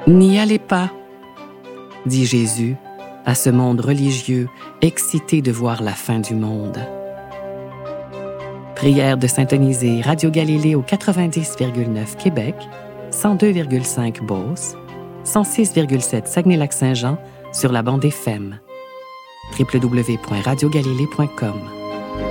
N'y allez pas, dit Jésus à ce monde religieux excité de voir la fin du monde. Prière de syntoniser Radio Galilée au 90,9 Québec, 102,5 Beauce, 106,7 Saguenay-Lac-Saint-Jean sur la bande FM. www.radiogalilée.com